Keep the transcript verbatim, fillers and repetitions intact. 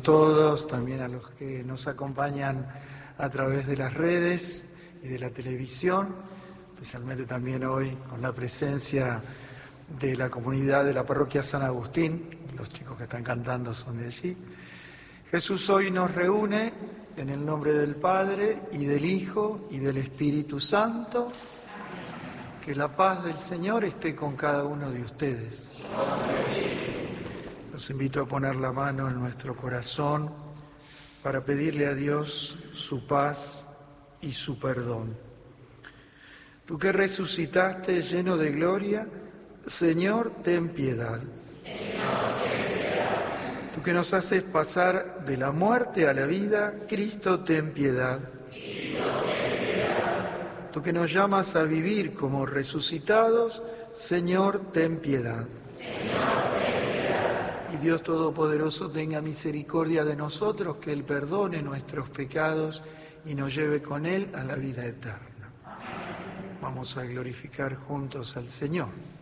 todos, también a los que nos acompañan a través de las redes y de la televisión, especialmente también hoy con la presencia de la comunidad de la parroquia San Agustín. Los chicos que están cantando son de allí. Jesús hoy nos reúne en el nombre del Padre y del Hijo y del Espíritu Santo. Que la paz del Señor esté con cada uno de ustedes. Los invito a poner la mano en nuestro corazón para pedirle a Dios su paz y su perdón. Tú que resucitaste lleno de gloria, Señor, ten piedad. Señor, ten piedad. Tú que nos haces pasar de la muerte a la vida, Cristo, ten piedad. Cristo, ten piedad. Tú que nos llamas a vivir como resucitados, Señor, ten piedad. Señor, ten piedad. Y Dios Todopoderoso tenga misericordia de nosotros, que Él perdone nuestros pecados y nos lleve con Él a la vida eterna. Vamos a glorificar juntos al Señor.